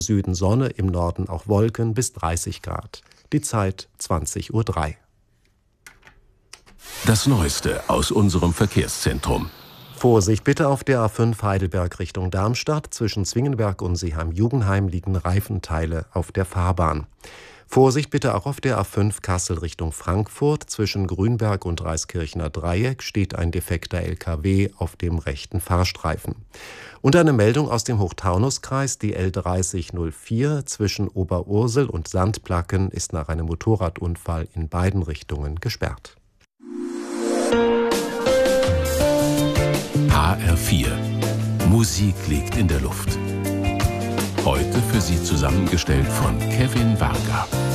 Süden Sonne, im Norden auch Wolken bis 30 Grad. Die Zeit 20:03 Uhr. Das Neueste aus unserem Verkehrszentrum. Vorsicht bitte auf der A5 Heidelberg Richtung Darmstadt. Zwischen Zwingenberg und Seeheim-Jugenheim liegen Reifenteile auf der Fahrbahn. Vorsicht bitte auch auf der A5 Kassel Richtung Frankfurt. Zwischen Grünberg und Reiskirchner Dreieck steht ein defekter LKW auf dem rechten Fahrstreifen. Und eine Meldung aus dem Hochtaunuskreis, die L3004 zwischen Oberursel und Sandplacken ist nach einem Motorradunfall in beiden Richtungen gesperrt. HR4. Musik liegt in der Luft. Heute für Sie zusammengestellt von Kevin Varga.